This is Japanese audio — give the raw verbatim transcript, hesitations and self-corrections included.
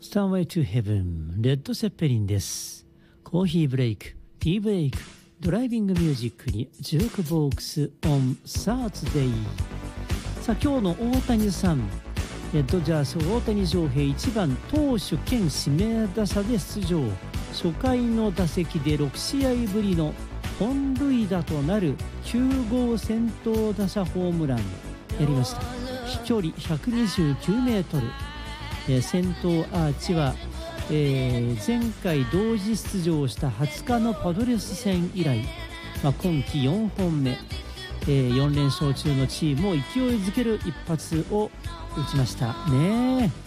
Stairway to Heaven レッド・セッペリンです。コーヒーブレイク、ティーブレイク、ドライビングミュージックにジュークボックス on Saturday。 さあ今日の大谷さん、ドジャース大谷翔平いちばん投手兼指名打者で出場。初回の打席でろくしあいぶりの本塁打となるきゅうごう先頭打者ホームランやりました。飛距離ひゃくにじゅうきゅうメートル、えー、先頭アーチは、えー、前回同時出場したはつかのパドレス戦以来、まあ、今季よんほんめ、えー、よんれんしょう中のチームを勢いづける一発を打ちましたね。